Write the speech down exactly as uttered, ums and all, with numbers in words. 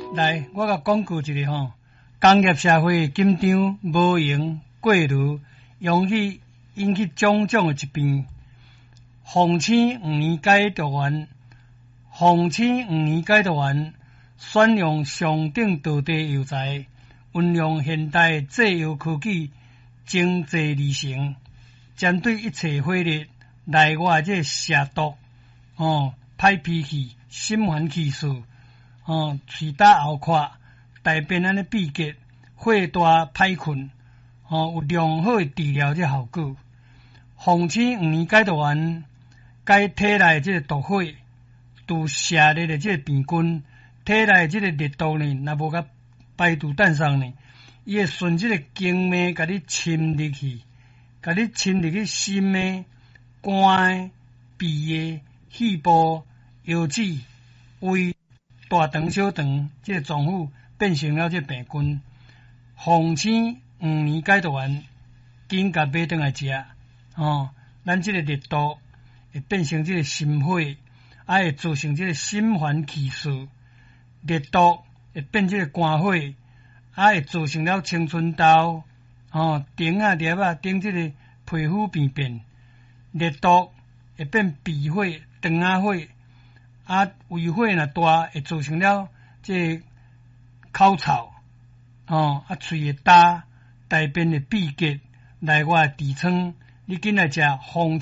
来，我甲讲句一个吼，工业社会紧张无闲过炉，容易引起种种的疾病。phòng生五年解毒丸，phòng生五年解毒丸选用上等道地药材，运用现代制药科技，精制而成，针对一切火热、内外这蛇毒、哦、歹脾气、心烦气躁、哦、喙焦喉渴、大便安尼闭结、火大歹困，哦，有良好的治疗这效果。phòng生五年解毒丸解体内这个毒火，除射热的这个病菌，体内这个热毒呢，若无甲排除诞生呢，伊会顺这个经脉甲你侵入去，甲你侵入去心的、肝的、脾的、肺部、腰子、胃、大肠、小肠这个脏腑，变成了这病菌。phòng生五年解毒丸，紧甲买转来食，哦，咱这个热毒会变成这个心火，啊会造成这个心烦气躁，热毒会变这个肝火，啊会造成了青春痘，哦，顶啊、粒啊、顶这个皮肤病变，热毒会变鼻火、肠仔火，啊胃火若大会造成了这口臭，哦，啊喙会焦，大便会闭结，内外痔疮，你紧来食phòng